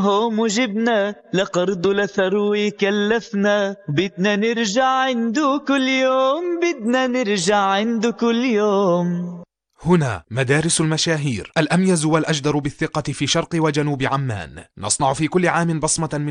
هوم وجبنا لقرض لثروي كلفنا، بدنا نرجع عنده كل يوم، بدنا نرجع عنده كل يوم. هنا مدارس المشاهير، الأميز والأجدر بالثقة في شرق وجنوب عمان. نصنع في كل عام بصمة من